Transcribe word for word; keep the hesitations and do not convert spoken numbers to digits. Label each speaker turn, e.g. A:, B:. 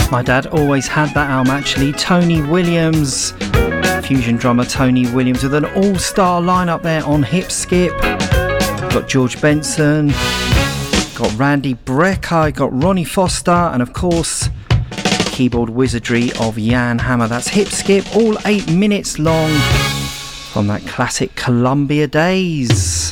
A: My dad always had that album actually. Tony Williams, fusion drummer Tony Williams, with an all-star lineup there on Hip Skip. Got George Benson, got Randy Brecker, got Ronnie Foster, and of course keyboard wizardry of Jan Hammer. That's Hip Skip, all eight minutes long, from that classic Columbia days.